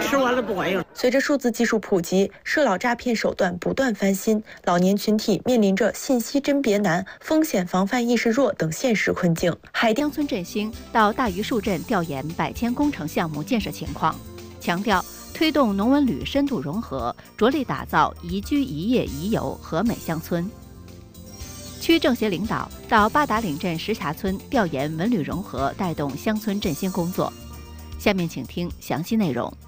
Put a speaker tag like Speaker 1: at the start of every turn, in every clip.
Speaker 1: 吃完了不管用。
Speaker 2: 随着数字技术普及，涉老诈骗手段不断翻新，老年群体面临着信息甄别难、风险防范意识弱等现实困境。
Speaker 3: 乡村振兴到大榆树镇调研百千工程项目建设情况，强调推动农文旅深度融合，着力打造宜居宜业宜游和美乡村。区政协领导到八达岭镇石峡村调研文旅融合，带动乡村振兴工作。下面请听详细内容。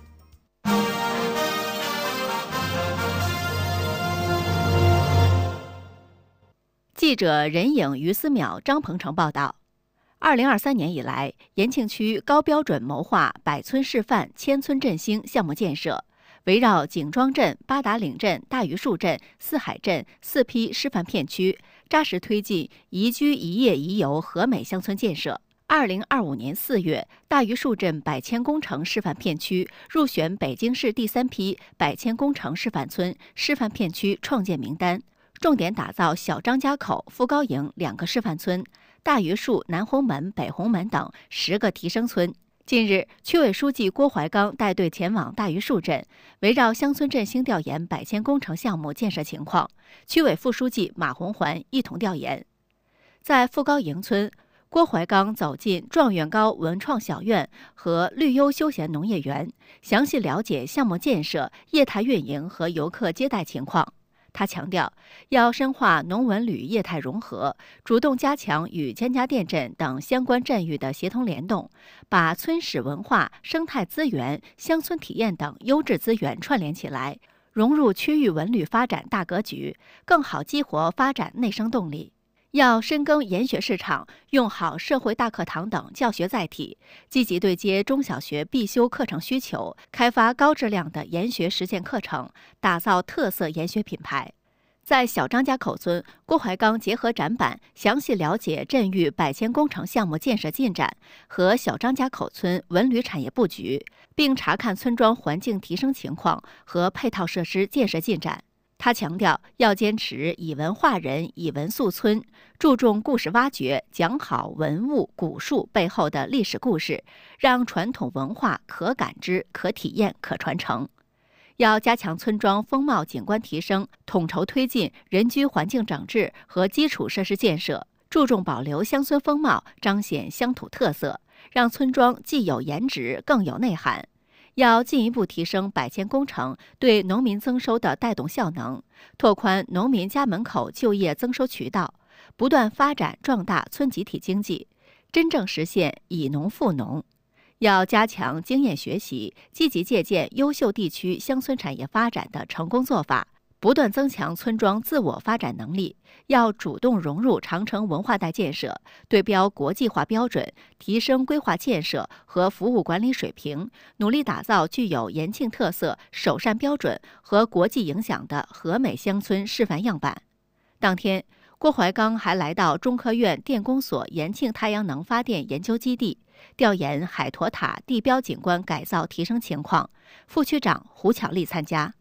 Speaker 3: 记者任颖、于思淼、张鹏程报道：2023年以来，延庆区高标准谋划百村示范、千村振兴项目建设，围绕景庄镇、八达岭镇、大榆树镇、四海镇4批示范片区，扎实推进宜居宜业宜游和美乡村建设。2025年4月，大榆树镇百千工程示范片区入选北京市第3批百千工程示范村示范片区创建名单。重点打造小张家口、富高营2个示范村，大榆树、南红门、北红门等10个提升村。近日，区委书记郭怀刚带队前往大榆树镇，围绕乡村振兴调研百千工程项目建设情况。区委副书记马红环一同调研。在富高营村，郭怀刚走进状元高文创小院和绿优休闲农业园，详细了解项目建设、业态运营和游客接待情况。他强调，要深化农文旅业态融合，主动加强与千家店镇等相关镇域的协同联动，把村史文化、生态资源、乡村体验等优质资源串联起来，融入区域文旅发展大格局，更好激活发展内生动力。要深耕研学市场，用好社会大课堂等教学载体，积极对接中小学必修课程需求，开发高质量的研学实践课程，打造特色研学品牌。在小张家口村，郭怀刚结合展板，详细了解镇域百千工程项目建设进展和小张家口村文旅产业布局，并查看村庄环境提升情况和配套设施建设进展。他强调，要坚持以文化人、以文塑村，注重故事挖掘，讲好文物古树背后的历史故事，让传统文化可感知、可体验、可传承。要加强村庄风貌景观提升，统筹推进人居环境整治和基础设施建设，注重保留乡村风貌，彰显乡土特色，让村庄既有颜值，更有内涵。要进一步提升百千工程对农民增收的带动效能，拓宽农民家门口就业增收渠道，不断发展壮大村集体经济，真正实现以农富农。要加强经验学习，积极借鉴优秀地区乡村产业发展的成功做法，不断增强村庄自我发展能力。要主动融入长城文化带建设，对标国际化标准，提升规划建设和服务管理水平，努力打造具有延庆特色、首善标准和国际影响的和美乡村示范样板。当天，郭怀刚还来到中科院电工所延庆太阳能发电研究基地，调研海坨塔地标景观改造提升情况。副区长胡巧丽参加。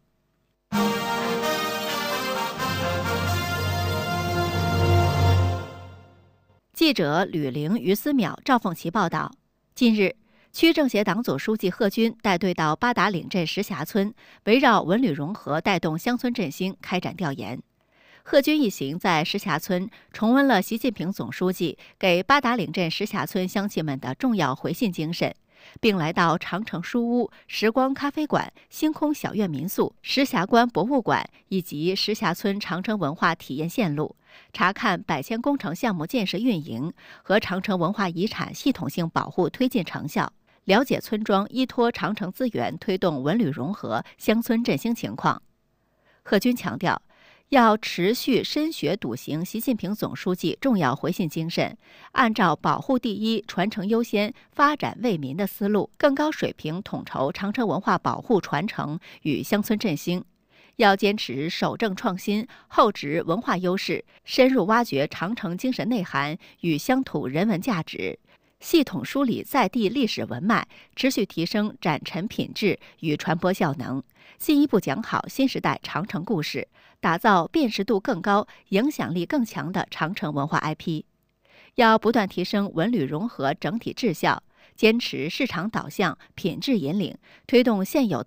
Speaker 3: 记者吕玲、于思淼、赵凤琪报道：近日，区政协党组书记贺军带队到八达岭镇石峡村，围绕文旅融合带动乡村振兴开展调研。贺军一行在石峡村重温了习近平总书记给八达岭镇石峡村乡亲们的重要回信精神，并来到长城书屋、时光咖啡馆、星空小院民宿、石峡关博物馆以及石峡村长城文化体验线路，查看百千工程项目建设运营和长城文化遗产系统性保护推进成效，了解村庄依托长城资源推动文旅融合、乡村振兴情况。贺军强调，要持续深学笃行习近平总书记重要回信精神，按照保护第一、传承优先、发展为民的思路，更高水平统筹长城文化保护传承与乡村振兴。要坚持守正创新、厚植文化优势，深入挖掘长城精神内涵与乡土人文价值，系统梳理在地历史文脉，持续提升展陈品质与传播效能，进一步讲好新时代长城故事，打造辨识度更高、影响力更强的长城文化 IP。要不断提升文旅融合整体质效，坚持市场导向、品质引领，推动现有